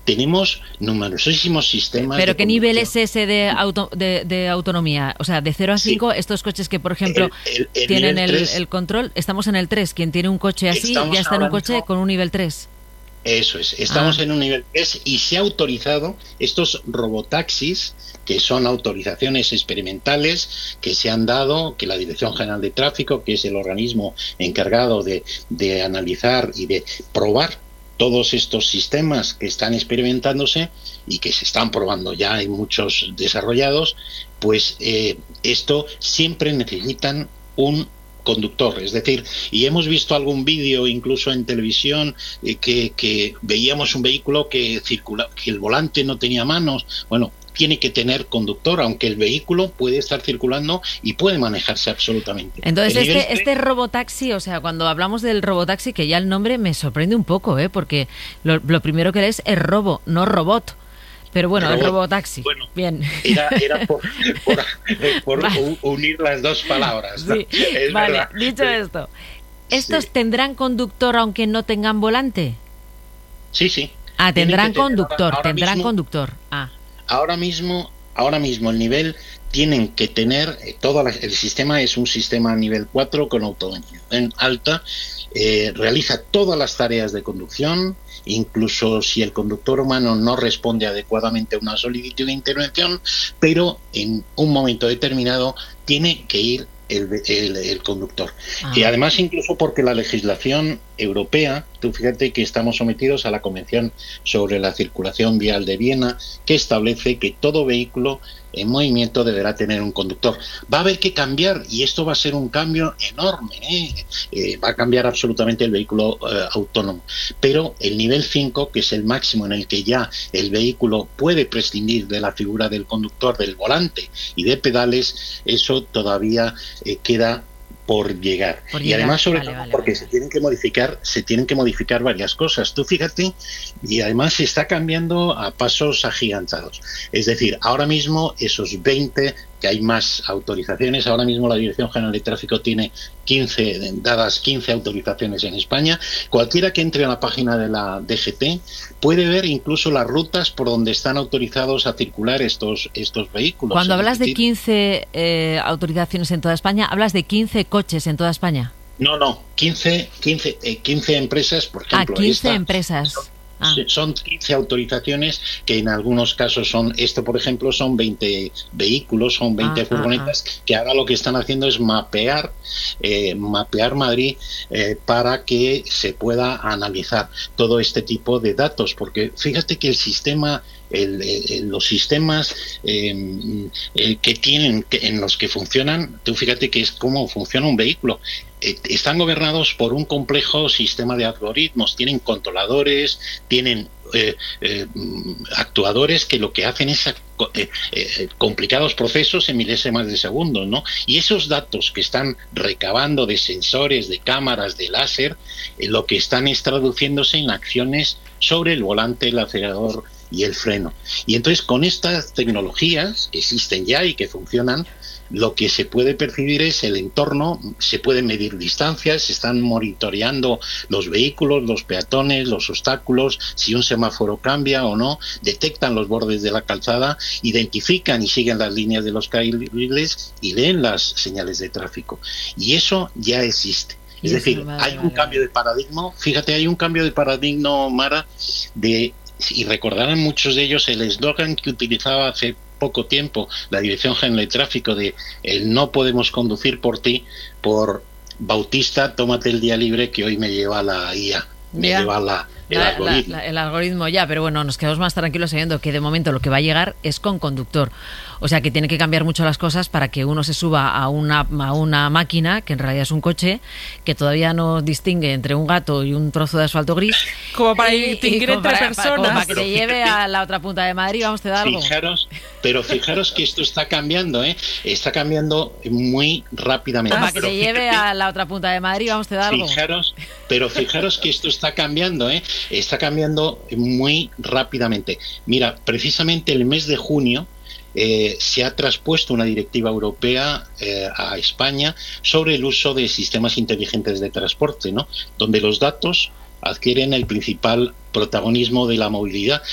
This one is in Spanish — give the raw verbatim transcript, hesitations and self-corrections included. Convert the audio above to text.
tenemos numerosísimos sistemas. ¿Pero de qué nivel es conducción. ese de, auto, de, de autonomía? O sea, de cero a cinco, sí. Estos coches que, por ejemplo, el, el, el tienen el, tres, el control, estamos en el tres. Quien tiene un coche así ya está en un coche mismo, con un nivel tres. Eso es, estamos ah. en un nivel tres y se ha autorizado estos robotaxis, que son autorizaciones experimentales que se han dado, que la Dirección General de Tráfico, que es el organismo encargado de, de analizar y de probar todos estos sistemas que están experimentándose y que se están probando ya, hay muchos desarrollados, pues eh, esto siempre necesitan un conductor, es decir, y hemos visto algún vídeo incluso en televisión eh, que, que veíamos un vehículo que circula, que el volante no tenía manos. Bueno, tiene que tener conductor, aunque el vehículo puede estar circulando y puede manejarse absolutamente. Entonces, este, nivel... este robotaxi, o sea, cuando hablamos del robotaxi, que ya el nombre me sorprende un poco, ¿eh? Porque lo, lo primero que es es robo, no robot. Pero bueno, robot, el robotaxi. Bueno, bien. Era, era por, por, por vale. unir las dos palabras, ¿no? Sí, es vale, verdad. Dicho esto, ¿estos sí. tendrán conductor aunque no tengan volante? Sí, sí. Ah, tendrán conductor, ahora, ahora tendrán mismo, conductor. Ah. Ahora mismo, ahora mismo el nivel tienen que tener, eh, todo la, el sistema es un sistema a nivel cuatro con automatización alta, eh, realiza todas las tareas de conducción, incluso si el conductor humano no responde adecuadamente a una solicitud de intervención, pero en un momento determinado tiene que ir el, el, el conductor. Ah. Y además incluso porque la legislación europea, tú fíjate que estamos sometidos a la Convención sobre la Circulación Vial de Viena, que establece que todo vehículo en movimiento deberá tener un conductor. Va a haber que cambiar, y esto va a ser un cambio enorme, ¿eh? Eh, va a cambiar absolutamente el vehículo eh, autónomo. Pero el nivel cinco, que es el máximo en el que ya el vehículo puede prescindir de la figura del conductor, del volante y de pedales, eso todavía eh, queda por llegar. por y llegar. además sobre vale, todo vale, porque vale. se tienen que modificar se tienen que modificar varias cosas. Tú fíjate, y además se está cambiando a pasos agigantados. Es decir, ahora mismo esos veinte, que hay más autorizaciones, ahora mismo la Dirección General de Tráfico tiene quince, dadas quince autorizaciones en España. Cualquiera que entre a la página de la D G T puede ver incluso las rutas por donde están autorizados a circular estos, estos vehículos. Cuando hablas de quince eh, autorizaciones en toda España, ¿hablas de quince coches en toda España? No, no, quince, quince, eh, quince empresas, por ejemplo. Ah, quince esta, empresas. Son, ah. son quince autorizaciones que en algunos casos son, esto por ejemplo son veinte vehículos, son veinte ah, furgonetas, ah, ah. que ahora lo que están haciendo es mapear, eh, mapear Madrid eh, para que se pueda analizar todo este tipo de datos, porque fíjate que el sistema El, el, los sistemas eh, eh, que tienen que, en los que funcionan, tú fíjate que es cómo funciona un vehículo. Eh, están gobernados por un complejo sistema de algoritmos, tienen controladores, tienen eh, eh, actuadores que lo que hacen es eh, eh, complicados procesos en milésimas de segundos, ¿no? Y esos datos que están recabando de sensores, de cámaras, de láser, eh, lo que están es traduciéndose en acciones sobre el volante, el acelerador y el freno. Y entonces con estas tecnologías que existen ya y que funcionan, lo que se puede percibir es el entorno, se pueden medir distancias, se están monitoreando los vehículos, los peatones, los obstáculos, si un semáforo cambia o no, detectan los bordes de la calzada, identifican y siguen las líneas de los carriles y leen las señales de tráfico. Y eso ya existe. Es eso, decir, vale, hay vale, un cambio vale. de paradigma, fíjate, hay un cambio de paradigma, Mara, de y recordarán muchos de ellos el eslogan que utilizaba hace poco tiempo la Dirección General de Tráfico de el no podemos conducir por ti, por Bautista, tómate el día libre que hoy me lleva la I A, me ya. lleva la, el la, algoritmo. La, la, el algoritmo ya, pero bueno, nos quedamos más tranquilos sabiendo que de momento lo que va a llegar es con conductor. O sea que tiene que cambiar mucho las cosas para que uno se suba a una, a una máquina, que en realidad es un coche, que todavía no distingue entre un gato y un trozo de asfalto gris. Como para distinguir entre para, personas. Para, como para que pero te lleve fíjate, a la otra punta de Madrid, vamos, te da algo. Fijaros, pero fijaros que esto está cambiando, ¿eh? Está cambiando muy rápidamente. Para que te lleve fíjate, a la otra punta de Madrid, vamos, te da algo. Fijaros, pero fijaros que esto está cambiando, ¿eh? Está cambiando muy rápidamente. Mira, precisamente el mes de junio Eh, se ha traspuesto una directiva europea eh, a España sobre el uso de sistemas inteligentes de transporte, ¿no? Donde los datos adquieren el principal protagonismo de la movilidad.